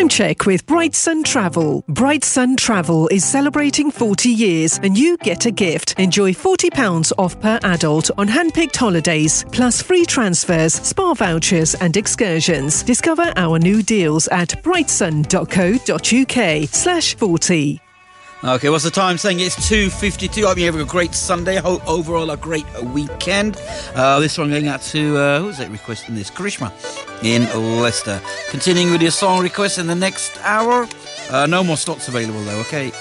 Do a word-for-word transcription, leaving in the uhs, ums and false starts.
Time check with Bright Sun Travel. Bright Sun Travel is celebrating forty years and you get a gift. Enjoy forty pounds off per adult on hand-picked holidays, plus free transfers, spa vouchers and excursions. Discover our new deals at brightsun.co.uk slash 40. Okay, what's the time saying? It's two fifty-two. I hope you're having a great Sunday. Hope overall a great weekend. Uh, this one going out to, uh, who's it requesting this? Karishma in Leicester. Continuing with your song requests in the next hour. Uh, no more slots available though, okay?